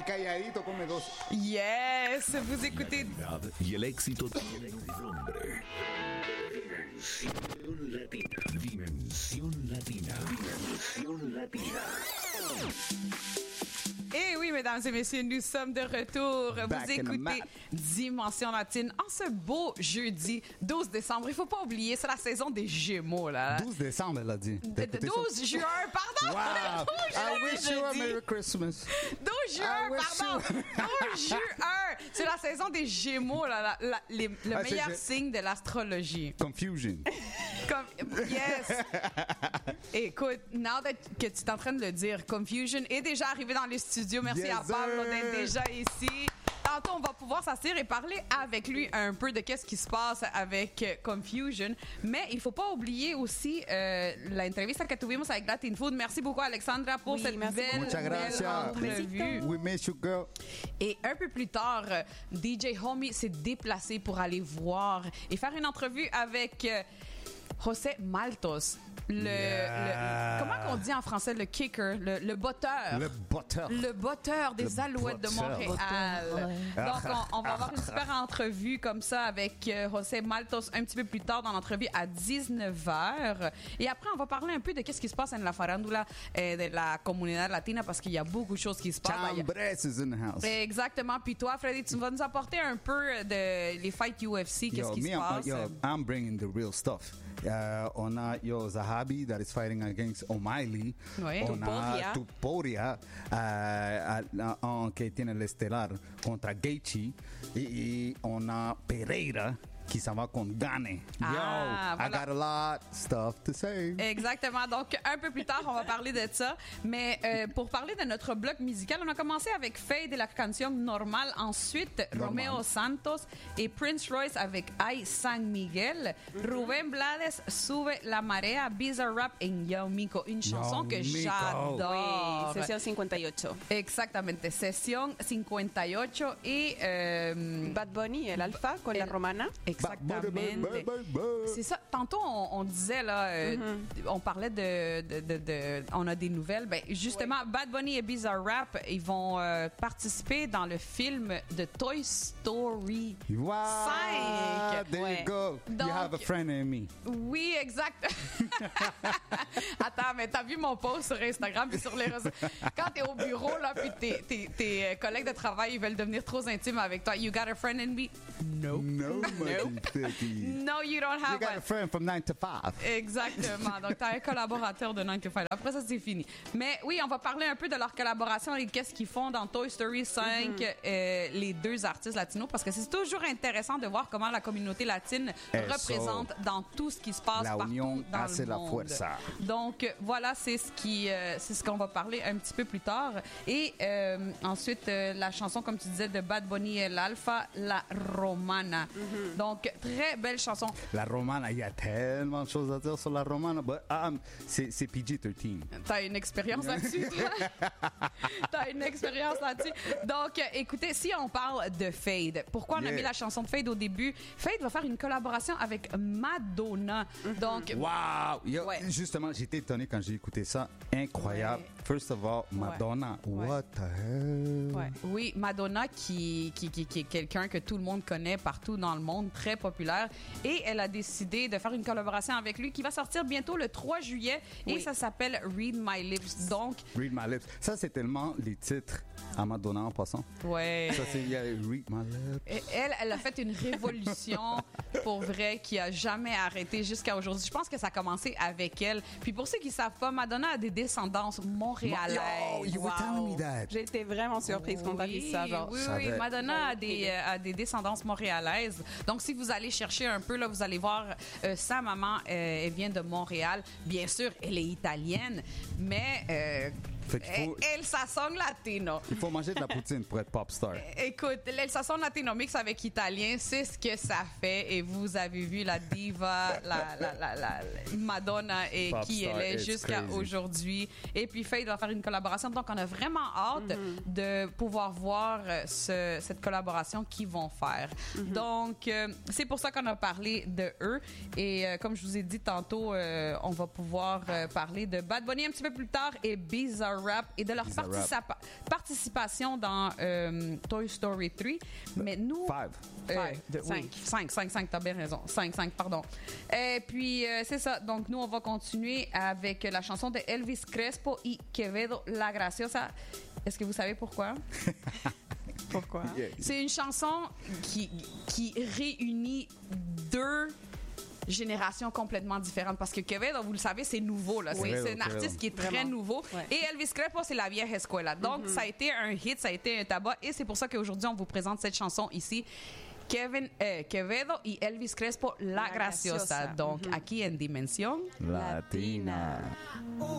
calladito, come dos. Yes, vous écoutez. Y el éxito tiene un nombre. Dimensión Latina. Dimensión Latina. Eh oui, mesdames et messieurs, nous sommes de retour. Back Vous in the écoutez map. Dimension Latine en ce beau jeudi 12 décembre. Il faut pas oublier, c'est la saison des Gémeaux, là. 12 décembre, elle a dit. T'as écouté ça? 12 juin, pardon! Wow! 12 I juin, wish you a j'ai dit. Merry Christmas. 12 juin, I wish pardon! 12 juin! C'est la saison des Gémeaux, là, le Ah, meilleur c'est- signe de l'astrologie. Confusion. Yes! Écoute, que tu es en train de le dire, Confusion est déjà arrivé dans les studios. Merci Yes, à Pablo sir. d'être déjà ici. Tantôt, on va pouvoir s'asseoir et parler avec lui un peu de qu'est-ce qui se passe avec Confusion. Mais il faut pas oublier aussi la entrevista que tuvimos avec Latin Food. Merci beaucoup, Alexandra, pour Oui, cette merci belle, Muchas belle gracias. entrevue. We miss you, girl. Et un peu plus tard, DJ Homie s'est déplacé pour aller voir et faire une entrevue avec José Maltos. Comment qu'on dit en français, le kicker, le botteur. Le botteur. Le botteur des Le Alouettes de botteur. Montréal. Donc, on va avoir une super entrevue comme ça avec José Maltos un petit peu plus tard dans l'entrevue à 19h. Et après, on va parler un peu de qu'est-ce qui se passe en la farándula de la comunidad latina parce qu'il y a beaucoup de choses qui se passent. Chambres is in the house. Exactement. Puis toi, Freddy, tu vas nous apporter un peu de les fights UFC, qu'est-ce qui se passe? I'm bringing the real stuff. On a Zahabi that is fighting against O'Malley. Oui. On a Tuporia que tiene el estelar contra Gaethje y on a Pereira qui s'en va contre Gane. Ah, I voilà. got a lot stuff to say. Exactement. Donc, un peu plus tard, on va parler de ça. Mais pour parler de notre bloc musical, on a commencé avec Fade et la canción Normal. Ensuite, Normal. Romeo Santos et Prince Royce avec Ay San Miguel. Rubén Blades, Sube la Marea, Bizarrap et Yao Miko. Une chanson que Miko. j'adore. Oui, session 58. Exactamente. Sesión 58 y... Bad Bunny, el Alfa, con la romana. Exactamente. C'est ça. Tantôt, on disait, là, on parlait on a des nouvelles. Ben, justement, Bad Bunny et Bizarrap, ils vont participer dans le film de Toy Story Wow! 5. There Ouais. you go. Donc- You have a friend in me. Oui, exact. Attends, mais t'as vu mon post sur Instagram et sur les réseaux. Quand t'es au bureau, là, puis tes collègues de travail, ils veulent devenir trop intimes avec toi. You got a friend in me? Nope. No, motherfucker. No, you don't have You got one. a friend from 9 to 5. Exactement. Donc, t'as un collaborateur de 9 to 5. Après ça, c'est fini. Mais oui, on va parler un peu de leur collaboration et qu'est-ce qu'ils font dans Toy Story 5, les deux artistes latinos, parce que c'est toujours intéressant de voir comment la communauté latine Eso. représente dans tout ce qui se passe La partout unión dans hace le la monde. fuerza. Donc, voilà, c'est ce qu'on va parler un petit peu plus tard. Et ensuite, la chanson, comme tu disais, de Bad Bunny et l'Alpha, La Romana. Donc, très belle chanson. La romana, il y a tellement de choses à dire sur la romana, but c'est PG-13. T'as une expérience là-dessus, toi? T'as une expérience là-dessus. Donc, écoutez, si on parle de Fade, pourquoi on a Yeah. mis la chanson de Fade au début? Fade va faire une collaboration avec Madonna. Donc, Wow! Yo, Ouais. Justement, j'étais étonné quand j'ai écouté ça. Incroyable. Ouais. First of all, Madonna. Ouais. What the hell? Ouais. oui, Madonna qui est quelqu'un que tout le monde connaît partout dans le monde, très populaire. Et elle a décidé de faire une collaboration avec lui qui va sortir bientôt le 3 juillet. Et Oui. ça s'appelle Read My Lips. Donc, Read My Lips. Ça, c'est tellement les titres à Madonna en passant. ouais. Ça, c'est Read My Lips. Et elle a fait une révolution pour vrai qui a jamais arrêté jusqu'à aujourd'hui. Je pense que ça a commencé avec elle. Puis pour ceux qui savent pas, Madonna a des descendances montréalaises. Yo, you were telling me that. J'ai été vraiment surprise quand t'as dit ça. Genre, oui, ça oui. avait- Madonna a des descendances montréalaises. Donc, si vous allez chercher un peu, là, vous allez voir sa maman, elle vient de Montréal. Bien sûr, elle est italienne, mais Fait qu'il faut- elle sazón latino. Il faut manger de la poutine pour être pop star. Écoute, el sazon latino mix avec italien, c'est ce que ça fait. Et vous avez vu la diva, la Madonna et Pop qui star, elle est it's jusqu'à crazy. aujourd'hui. Et puis Faye va faire une collaboration. Donc, on a vraiment hâte de pouvoir voir cette collaboration qu'ils vont faire. Donc, c'est pour ça qu'on a parlé de eux. Et comme je vous ai dit tantôt, on va pouvoir parler de Bad Bunny un petit peu plus tard et Bizarrap Bizarrap et de leur participation dans Toy Story 3. Mais nous... 5, t'as bien raison. 5, pardon. Et puis, c'est ça. Donc, nous, on va continuer avec la chanson de Elvis Crespo y Quevedo, La Graciosa. Est-ce que vous savez pourquoi? Pourquoi? C'est une chanson qui réunit deux générations complètement différentes parce que Quevedo, vous le savez, c'est nouveau. Là. C'est un artiste qui est très nouveau. Ouais. Et Elvis Crespo, c'est la vieille escuela. Donc, ça a été un hit, ça a été un tabac. Et c'est pour ça qu'aujourd'hui, on vous présente cette chanson ici. Quevedo y Elvis Crespo, La Graciosa. Donc, aquí en Dimensión Latina.